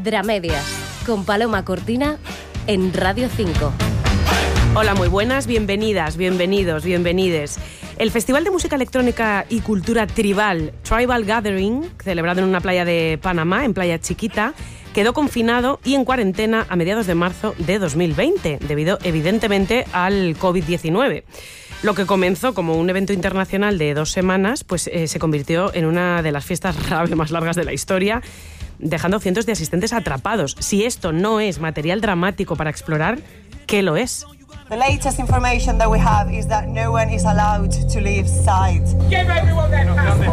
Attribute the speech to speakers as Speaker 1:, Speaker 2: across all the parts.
Speaker 1: Dramedias, con Paloma Cortina en Radio 5.
Speaker 2: Hola, muy buenas, bienvenidas, bienvenidos, bienvenides. El Festival de Música Electrónica y Cultura Tribal, Tribal Gathering, celebrado en una playa de Panamá, en Playa Chiquita, quedó confinado y en cuarentena a mediados de marzo de 2020, debido evidentemente al COVID-19. Lo que comenzó como un evento internacional de 2 semanas, pues se convirtió en una de las fiestas rave más largas de la historia, dejando cientos de asistentes atrapados. Si esto no es material dramático para explorar, ¿qué lo es?
Speaker 3: The latest information that we have is that no one is allowed to leave site.
Speaker 4: Give everyone that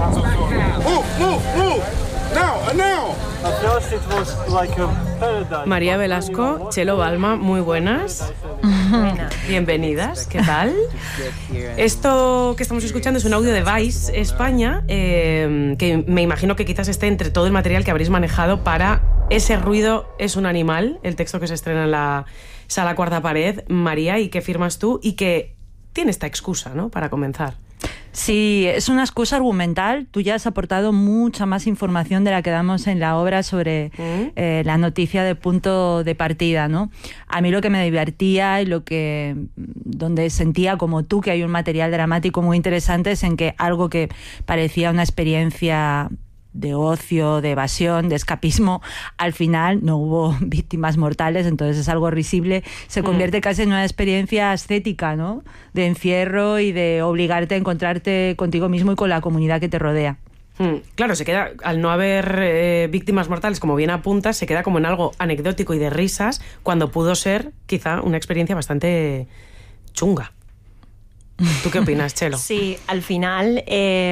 Speaker 5: Move! Now!
Speaker 6: At first it was like a paradise.
Speaker 2: María Velasco, Chelo Balma, muy buenas. Bienvenidas, ¿qué tal? Esto que estamos escuchando es un audio de Vice España, que me imagino que quizás esté entre todo el material que habréis manejado para Ese ruido es un animal, el texto que se estrena en la Sala Cuarta Pared, María, y que firmas tú y que tiene esta excusa, ¿no?, para comenzar.
Speaker 7: Sí, es una excusa argumental. Tú ya has aportado mucha más información de la que damos en la obra sobre la noticia de punto de partida, ¿no? A mí lo que me divertía y donde sentía como tú que hay un material dramático muy interesante es en que algo que parecía una experiencia de ocio, de evasión, de escapismo, al final no hubo víctimas mortales, entonces es algo risible, se convierte casi en una experiencia estética, ¿no?, de encierro y de obligarte a encontrarte contigo mismo y con la comunidad que te rodea.
Speaker 2: Claro, se queda, al no haber víctimas mortales, como bien apuntas, se queda como en algo anecdótico y de risas, cuando pudo ser quizá una experiencia bastante chunga. ¿Tú qué opinas, Chelo?
Speaker 8: Sí, al final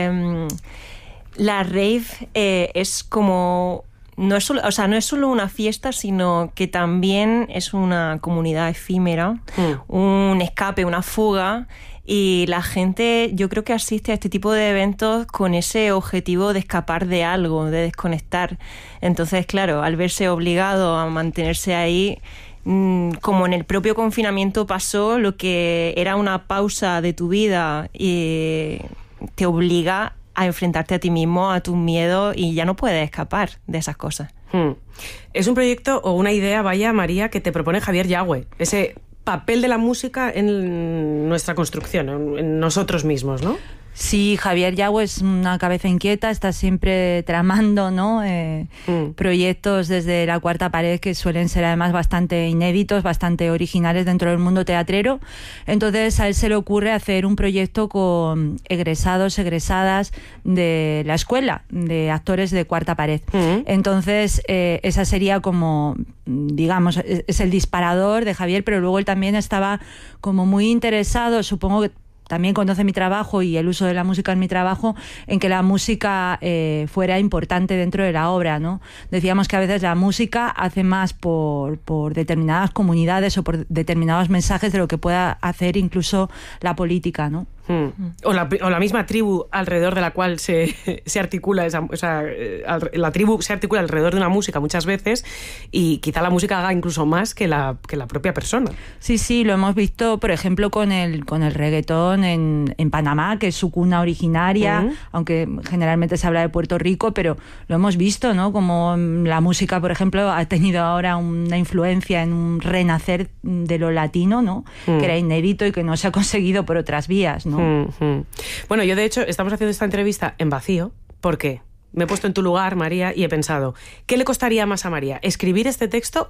Speaker 8: la rave es como... no es solo una fiesta, sino que también es una comunidad efímera, un escape, una fuga, y la gente, yo creo que asiste a este tipo de eventos con ese objetivo de escapar de algo, de desconectar. Entonces, claro, al verse obligado a mantenerse ahí, como en el propio confinamiento pasó, lo que era una pausa de tu vida y te obliga a enfrentarte a ti mismo, a tus miedos, y ya no puedes escapar de esas cosas.
Speaker 2: Es un proyecto o una idea, vaya, María, que te propone Javier Yagüe, ese papel de la música en nuestra construcción, en nosotros mismos, ¿no?
Speaker 7: Sí, Javier Yagüe es una cabeza inquieta, está siempre tramando, ¿no?, proyectos desde la Cuarta Pared que suelen ser además bastante inéditos, bastante originales dentro del mundo teatrero. Entonces a él se le ocurre hacer un proyecto con egresados, egresadas de la escuela de actores de Cuarta Pared. Entonces esa sería como, digamos, es el disparador de Javier, pero luego él también estaba como muy interesado, supongo que también conoce mi trabajo y el uso de la música en mi trabajo, en que la música fuera importante dentro de la obra, ¿no? Decíamos que a veces la música hace más por determinadas comunidades o por determinados mensajes de lo que pueda hacer incluso la política, ¿no?
Speaker 2: O la misma tribu alrededor de la cual se articula la tribu se articula alrededor de una música muchas veces, y quizá la música haga incluso más que la propia persona.
Speaker 7: Sí, lo hemos visto, por ejemplo, con el reggaetón en Panamá, que es su cuna originaria, aunque generalmente se habla de Puerto Rico, pero lo hemos visto, ¿no?, como la música, por ejemplo, ha tenido ahora una influencia en un renacer de lo latino, ¿no?, que era inédito y que no se ha conseguido por otras vías, ¿no?
Speaker 2: Bueno, yo de hecho estamos haciendo esta entrevista en vacío porque me he puesto en tu lugar, María, y he pensado, ¿qué le costaría más a María? ¿Escribir este texto